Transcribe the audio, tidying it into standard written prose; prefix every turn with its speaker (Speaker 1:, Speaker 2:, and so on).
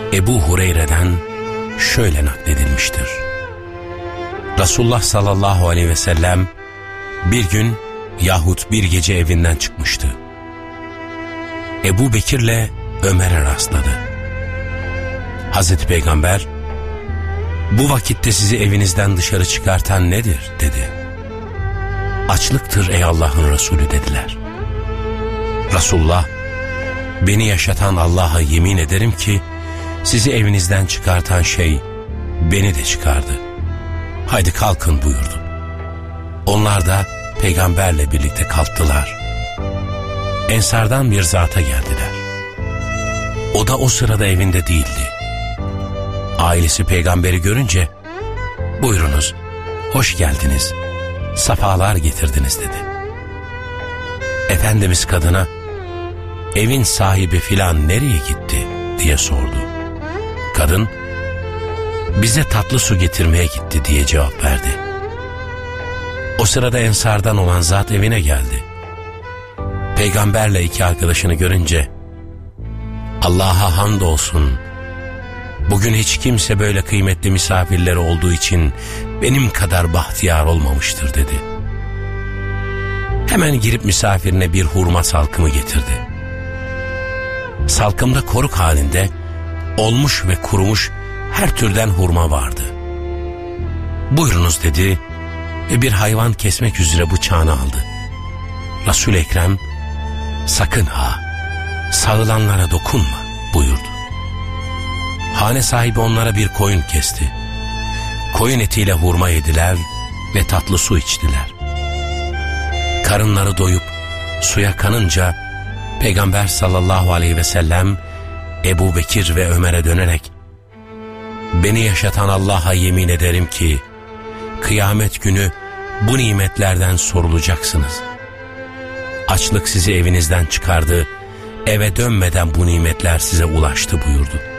Speaker 1: Ebu Hureyre'den şöyle nakledilmiştir. Resulullah sallallahu aleyhi ve sellem bir gün yahut bir gece evinden çıkmıştı. Ebu Bekir'le Ömer'e rastladı. Hazreti Peygamber, "Bu vakitte sizi evinizden dışarı çıkartan nedir?" dedi. "Açlıktır ey Allah'ın Resulü" dediler. Resulullah, "Beni yaşatan Allah'a yemin ederim ki sizi evinizden çıkartan şey beni de çıkardı. Haydi kalkın" buyurdu. Onlar da peygamberle birlikte kalktılar. Ensardan bir zata geldiler. O da o sırada evinde değildi. Ailesi peygamberi görünce, "Buyurunuz, hoş geldiniz, safalar getirdiniz" dedi. Efendimiz kadına, "Evin sahibi filan nereye gitti?" diye sordu. Kadın, "Bize tatlı su getirmeye gitti" diye cevap verdi. O sırada ensardan olan zat evine geldi. Peygamberle iki arkadaşını görünce, "Allah'a hamdolsun, bugün hiç kimse böyle kıymetli misafirleri olduğu için benim kadar bahtiyar olmamıştır" dedi. Hemen girip misafirine bir hurma salkımı getirdi. Salkımda koruk halinde olmuş ve kurumuş her türden hurma vardı. "Buyurunuz" dedi ve bir hayvan kesmek üzere bıçağını aldı. Resul-i Ekrem, "Sakın ha, sağılanlara dokunma" buyurdu. Hane sahibi onlara bir koyun kesti. Koyun etiyle hurma yediler ve tatlı su içtiler. Karınları doyup suya kanınca Peygamber sallallahu aleyhi ve sellem Ebu Bekir ve Ömer'e dönerek, "Beni yaşatan Allah'a yemin ederim ki kıyamet günü bu nimetlerden sorulacaksınız. Açlık sizi evinizden çıkardı, eve dönmeden bu nimetler size ulaştı" buyurdu.